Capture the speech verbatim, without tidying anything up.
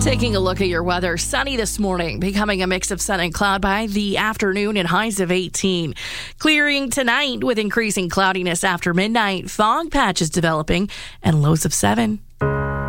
Taking a look at your weather, sunny this morning, becoming a mix of sun and cloud by the afternoon and highs of eighteen. Clearing tonight with increasing cloudiness after midnight, fog patches developing and lows of seven.